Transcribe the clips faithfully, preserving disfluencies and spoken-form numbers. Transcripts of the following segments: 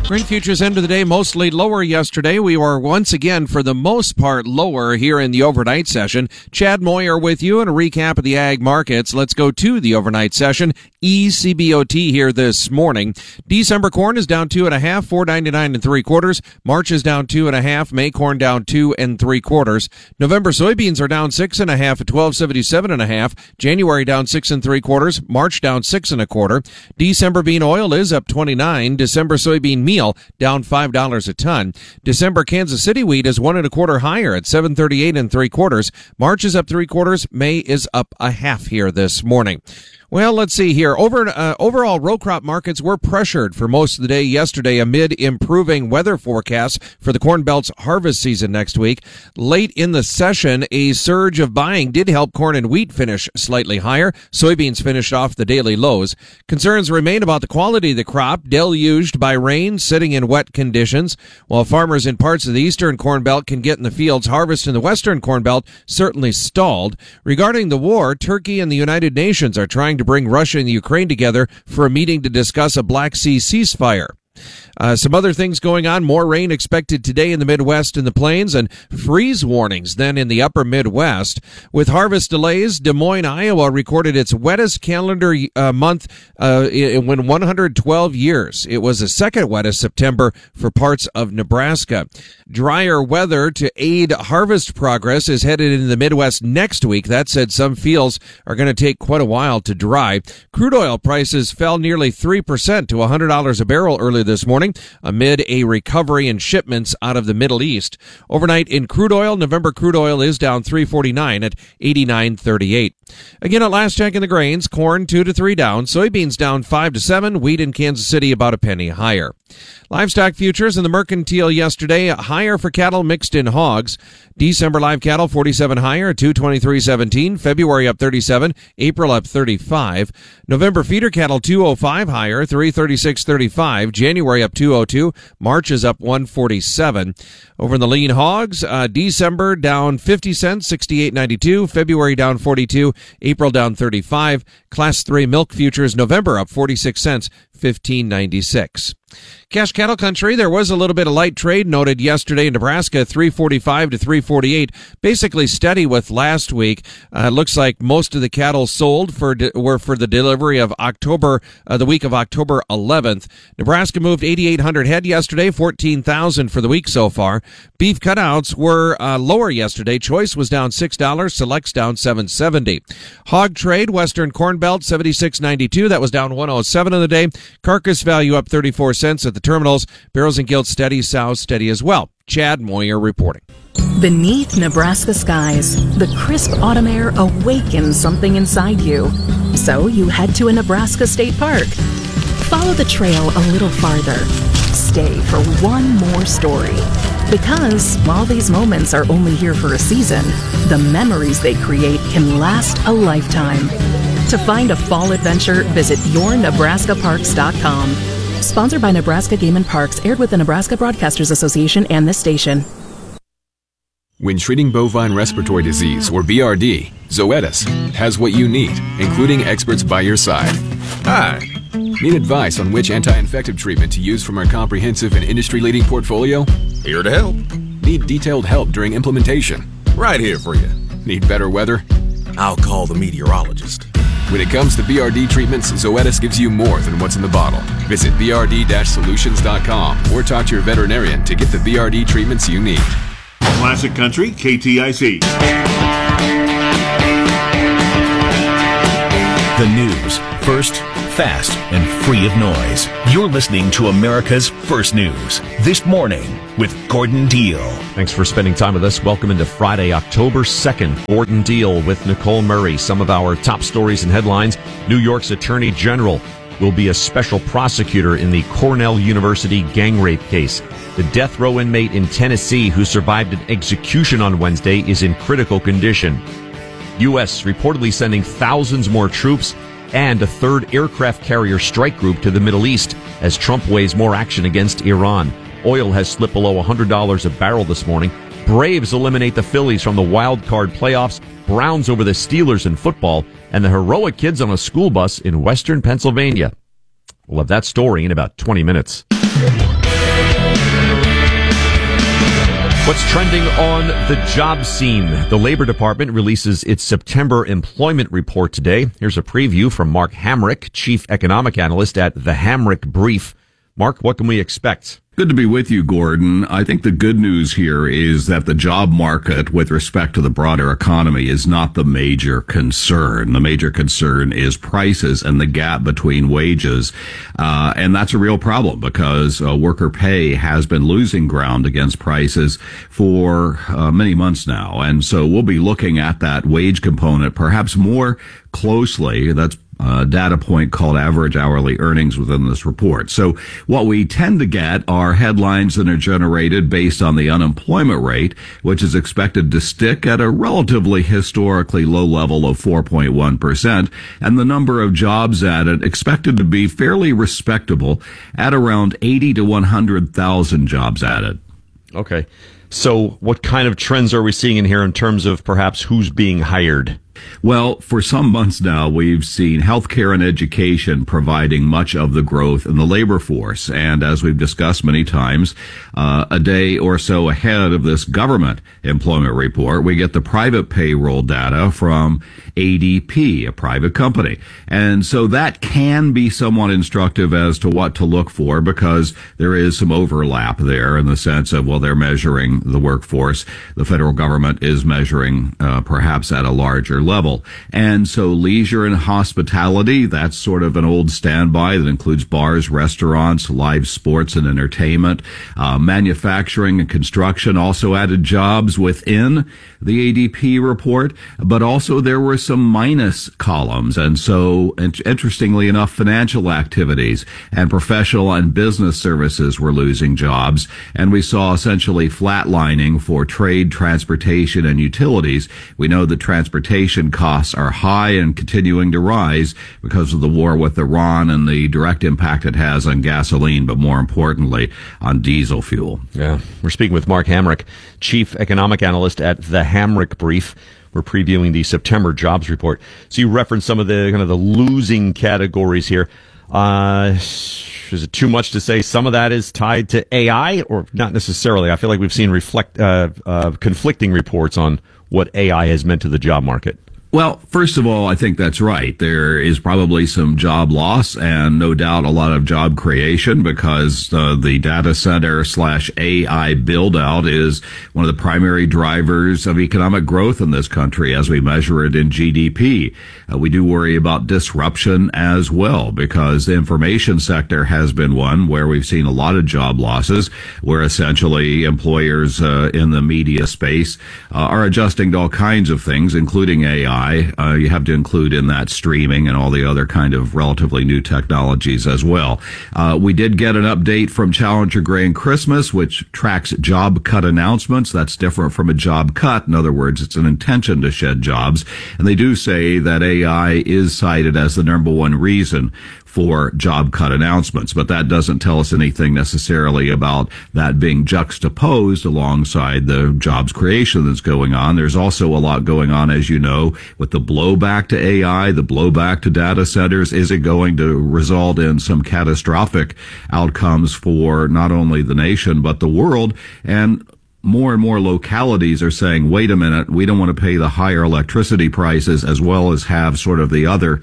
Grain futures end of the day mostly lower yesterday. We were once again, for the most part, lower here in the overnight session. Chad Moyer with you and a recap of the ag markets. Let's go to the overnight session. E C B O T here this morning. December corn is down two and a half, four ninety-nine and three quarters. March is down two and a half. May corn down two and three quarters. November soybeans are down six and a half at twelve seventy-seven and a half. January down six and three quarters. March down six and a quarter. December bean oil is up twenty-nine. December soybean meal down five dollars a ton. December Kansas City wheat is one and a quarter higher at seven thirty-eight and three quarters. March is up three quarters. May is up a half here this morning. Well, let's see here. Over, uh, overall, row crop markets were pressured for most of the day yesterday amid improving weather forecasts for the Corn Belt's harvest season next week. Late in the session, a surge of buying did help corn and wheat finish slightly higher. Soybeans finished off the daily lows. Concerns remain about the quality of the crop, deluged by rain, sitting in wet conditions. While farmers in parts of the eastern Corn Belt can get in the fields, harvest in the western Corn Belt certainly stalled. Regarding the war, Turkey and the United Nations are trying to bring Russia and Ukraine together for a meeting to discuss a Black Sea ceasefire. Uh, some other things going on. More rain expected today in the Midwest and the Plains, and freeze warnings then in the upper Midwest. With harvest delays, Des Moines, Iowa recorded its wettest calendar uh, month uh, in one hundred twelve years. It was the second wettest September for parts of Nebraska. Drier weather to aid harvest progress is headed into the Midwest next week. That said, some fields are going to take quite a while to dry. Crude oil prices fell nearly three percent to one hundred dollars a barrel early this morning, amid a recovery in shipments out of the Middle East. Overnight in crude oil, November crude oil is down three forty-nine at eighty-nine thirty-eight. Again, at last check in the grains, corn two to three down, soybeans down five to seven, wheat in Kansas City about a penny higher. Livestock futures in the mercantile yesterday, higher for cattle mixed in hogs. December live cattle forty-seven higher, two twenty-three seventeen. February up thirty-seven, April up thirty-five. November feeder cattle two oh five higher, three thirty-six thirty-five. January up two oh two, March is up one forty-seven. Over in the lean hogs, uh, December down fifty cents, sixty-eight ninety-two. February down forty-two, April down thirty-five. Class three milk futures, November up forty-six cents, fifteen ninety-six. Cash cattle country, there was a little bit of light trade noted yesterday in Nebraska, three forty-five to three forty-eight, basically steady with last week. Uh, it looks like most of the cattle sold for de- were for the delivery of October, uh, the week of October eleventh. Nebraska moved eighty-eight hundred head yesterday, fourteen thousand for the week so far. Beef cutouts were uh, lower yesterday. Choice was down six dollars, Select's down seven seventy. Hog trade, Western Corn Belt, seventy-six ninety-two, that was down one oh seven on the day. Carcass value up thirty-four cents at the terminals. Barrels and gilts steady, sows steady as well. Chad Moyer reporting. Beneath Nebraska skies, the crisp autumn air awakens something inside you. So you head to a Nebraska state park. Follow the trail a little farther. Stay for one more story. Because while these moments are only here for a season, the memories they create can last a lifetime. To find a fall adventure, visit your nebraska parks dot com. Sponsored by Nebraska Game and Parks, aired with the Nebraska Broadcasters Association and this station. When treating bovine respiratory disease, or B R D, Zoetis has what you need, including experts by your side. Hi. Need advice on which anti-infective treatment to use from our comprehensive and industry-leading portfolio? Here to help. Need detailed help during implementation? Right here for you. Need better weather? I'll call the meteorologist. When it comes to B R D treatments, Zoetis gives you more than what's in the bottle. Visit b r d dash solutions dot com or talk to your veterinarian to get the B R D treatments you need. Classic Country, K T I C. The news, first, fast, and free of noise. You're listening to America's First News This Morning with Gordon Deal. Thanks for spending time with us. Welcome into Friday, October second. Gordon Deal with Nicole Murray. Some of our top stories and headlines. New York's Attorney General will be a special prosecutor in the Cornell University gang rape case. The death row inmate in Tennessee who survived an execution on Wednesday is in critical condition. U S reportedly sending thousands more troops and a third aircraft carrier strike group to the Middle East as Trump weighs more action against Iran. Oil has slipped below one hundred dollars a barrel this morning. Braves eliminate the Phillies from the wild card playoffs. Browns over the Steelers in football. And the heroic kids on a school bus in western Pennsylvania. We'll have that story in about twenty minutes. What's trending on the job scene? The Labor Department releases its September employment report today. Here's a preview from Mark Hamrick, Chief Economic Analyst at the Hamrick Brief. Mark, what can we expect? Good to be with you, Gordon. I think the good news here is that the job market with respect to the broader economy is not the major concern. The major concern is prices and the gap between wages. Uh, and that's a real problem because uh, worker pay has been losing ground against prices for uh, many months now. And so we'll be looking at that wage component perhaps more closely. That's Uh, data point called average hourly earnings within this report. So what we tend to get are headlines that are generated based on the unemployment rate, which is expected to stick at a relatively historically low level of four point one percent, and the number of jobs added expected to be fairly respectable at around eighty to one hundred thousand jobs added. Okay. So what kind of trends are we seeing in here in terms of perhaps who's being hired? Well, for some months now, we've seen healthcare and education providing much of the growth in the labor force. And as we've discussed many times, uh, a day or so ahead of this government employment report, we get the private payroll data from A D P, a private company. And so that can be somewhat instructive as to what to look for because there is some overlap there in the sense of, well, they're measuring the workforce. The federal government is measuring uh, perhaps at a larger level. And so leisure and hospitality, that's sort of an old standby that includes bars, restaurants, live sports and entertainment. Uh, manufacturing and construction also added jobs within the A D P report, but also there were some minus columns. And so, interestingly enough, financial activities and professional and business services were losing jobs. And we saw essentially flatlining for trade, transportation, and utilities. We know that transportation costs are high and continuing to rise because of the war with Iran and the direct impact it has on gasoline, but more importantly, on diesel fuel. Yeah. We're speaking with Mark Hamrick, Chief Economic Analyst at the Hamrick Brief. We're previewing the September jobs report. So you referenced some of the kind of the losing categories here. Uh, is it too much to say some of that is tied to A I, or not necessarily? I feel like we've seen reflect uh, uh, conflicting reports on what A I has meant to the job market. Well, first of all, I think that's right. There is probably some job loss and no doubt a lot of job creation because uh, the data center slash A I build out is one of the primary drivers of economic growth in this country as we measure it in G D P. Uh, we do worry about disruption as well because the information sector has been one where we've seen a lot of job losses where essentially employers uh, in the media space uh, are adjusting to all kinds of things, including A I. Uh, you have to include in that streaming and all the other kind of relatively new technologies as well. Uh, we did get an update from Challenger Gray and Christmas, which tracks job cut announcements. That's different from a job cut. In other words, it's an intention to shed jobs. And they do say that A I is cited as the number one reason for job cut announcements, but that doesn't tell us anything necessarily about that being juxtaposed alongside the jobs creation that's going on. There's also a lot going on, as you know, with the blowback to A I, the blowback to data centers. Is it going to result in some catastrophic outcomes for not only the nation, but the world? And more and more localities are saying, wait a minute, we don't want to pay the higher electricity prices as well as have sort of the other,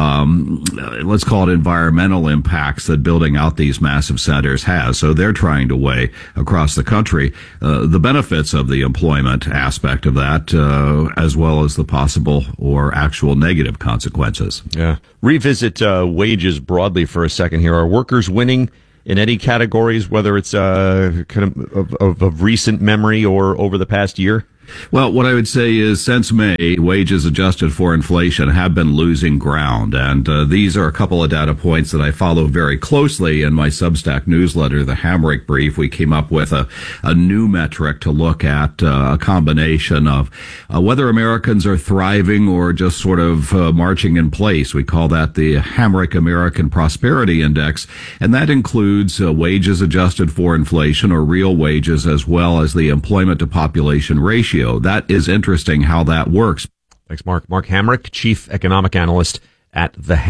um, let's call it environmental impacts that building out these massive centers has. So they're trying to weigh across the country uh, the benefits of the employment aspect of that, uh, as well as the possible or actual negative consequences. Yeah. Revisit uh, wages broadly for a second here. Are workers winning in any categories, whether it's uh, kind of, of of recent memory or over the past year? Well, what I would say is since May, wages adjusted for inflation have been losing ground. And uh, these are a couple of data points that I follow very closely in my Substack newsletter, the Hamrick Brief. We came up with a, a new metric to look at uh, a combination of uh, whether Americans are thriving or just sort of uh, marching in place. We call that the Hamrick American Prosperity Index. And that includes uh, wages adjusted for inflation or real wages as well as the employment to population ratio. That is interesting how that works. Thanks, Mark. Mark Hamrick, Chief Economic Analyst at the